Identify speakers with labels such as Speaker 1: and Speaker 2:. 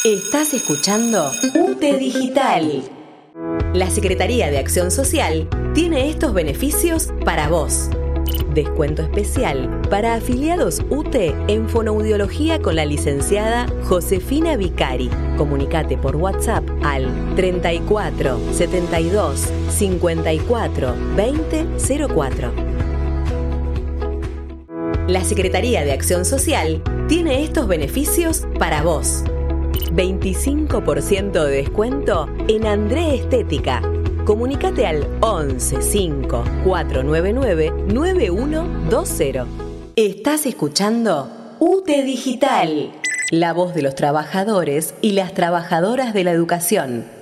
Speaker 1: Estás escuchando UTE Digital. La Secretaría de Acción Social tiene estos beneficios para vos. Descuento especial para afiliados UTE en fonoaudiología con la licenciada Josefina Vicari. Comunicate por WhatsApp al 34 72 54 20 04. La Secretaría de Acción Social tiene estos beneficios para vos. 25% de descuento en André Estética. Comunicate al 11 5 499 9120. Estás escuchando UTE Digital, la voz de los trabajadores y las trabajadoras de la educación.